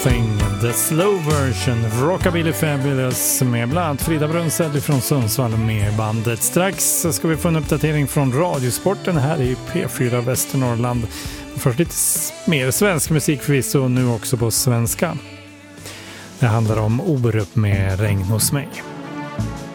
The Slow Version, Rockabilly Fabulous med bland annat Frida Brunsäll från Sundsvall med bandet. Strax så ska vi få en uppdatering från Radiosporten här i P4 Västernorrland. Först lite mer svensk musik förvisso och nu också på svenska. Det handlar om Orup med Regn hos mig.